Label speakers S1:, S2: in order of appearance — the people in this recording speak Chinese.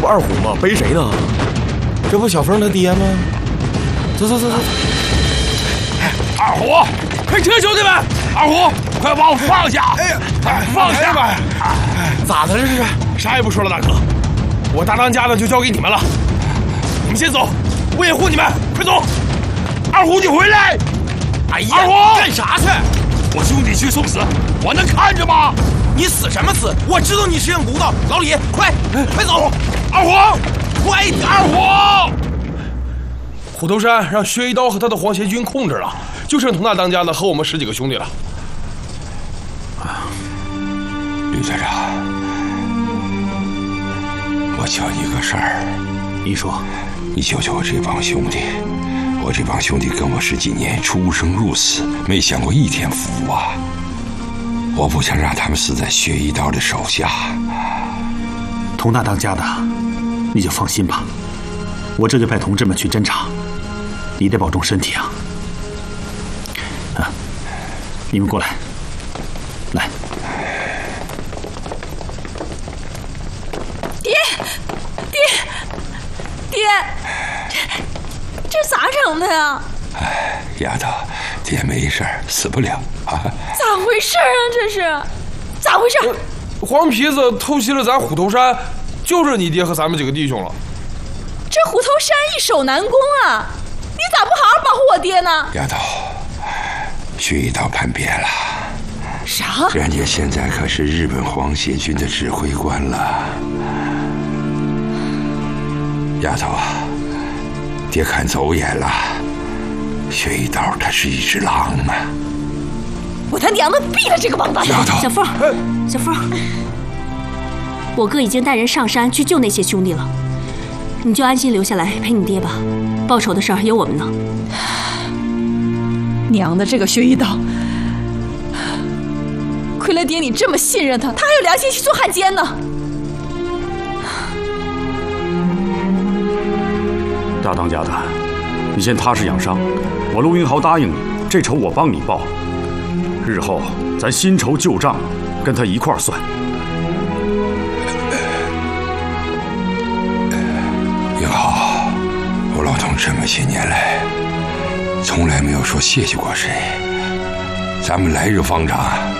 S1: 二虎吗？背谁呢？这不小凤他爹吗？走。
S2: 二虎，快撤，兄弟们！二虎，快把我放下！放下吧！
S1: 咋的了这是？
S2: 啥也不说了，大哥，我大当家的就交给你们了。你们先走，我掩护你们，快走！二虎，你回来！
S1: 哎呀，
S2: 二虎
S1: 干啥去？
S2: 我兄弟去送死，我能看着吗？
S1: 你死什么死？我知道你是硬骨头。老李，快走！
S2: 二虎，
S1: 快点！
S2: 二虎！虎头山让薛一刀和他的皇协军控制了，就剩佟大当家的和我们10几个兄弟了。
S3: 吕队长，我求你个事儿。
S1: 你说，
S3: 你救救我这帮兄弟。我这帮兄弟跟我10几年，出生入死，没享过一天福啊！我不想让他们死在薛一刀的手下。
S4: 佟大当家的，你就放心吧，我这就派同志们去侦查。你得保重身体啊！你们过来，来。
S5: 爹，这咋整的呀？
S3: 丫头，爹没事儿，死不了啊！
S5: 咋回事啊？这是咋回事？
S2: 黄皮子偷袭了咱虎头山，就是你爹和咱们几个弟兄了。
S5: 这虎头山易守难攻啊！你咋不好好保护我爹呢？
S3: 丫头，薛一刀叛变了。
S5: 啥？
S3: 人家现在可是日本皇协军的指挥官了。丫头啊，爹看走眼了，薛一刀他是一只狼啊！
S5: 我他娘的毙了这个王八蛋！
S3: 丫头，
S6: 小凤，我哥已经带人上山去救那些兄弟了，你就安心留下来陪你爹吧，报仇的事儿有我们呢。
S5: 娘的，这个薛一刀，亏了爹你这么信任他，他还有良心去做汉奸呢。
S4: 大当家的，你先踏实养伤。我陆英豪答应你，这仇我帮你报，日后咱新仇旧账，跟他一块儿算。
S3: 英豪，我老佟这么些年来，从来没有说谢谢过谁。咱们来日方长。